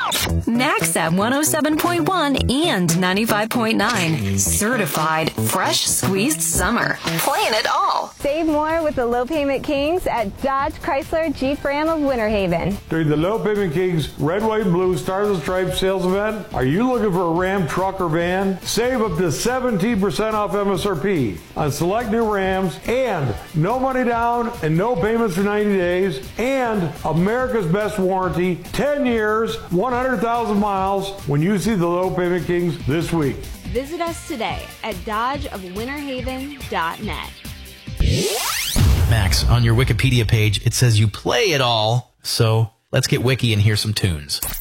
Max at 107.1 and 95.9. Certified fresh squeezed summer. Playing it all. Save more with the Low Payment Kings at Dodge Chrysler Jeep Ram of Winter Haven. During the Low Payment Kings Red, White, and Blue Stars and Stripes sales event, are you looking for a Ram truck or van? Save up to 17% off MSRP on select new Rams and no money down and no payments for 90 days and America's best warranty, 10 years, 100,000 miles when you see the Low Payment Kings this week. Visit us today at dodgeofwinterhaven.net. Max, on your Wikipedia page, it says you play it all. So let's get wiki and hear some tunes.